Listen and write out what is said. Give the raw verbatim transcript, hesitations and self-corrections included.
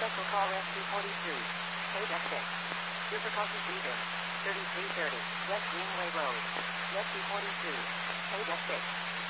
Special call Rescue forty-three. Page at six. Super Cautious Leader. thirty-three thirty. West Greenway Road. Rescue forty-three. Page at six.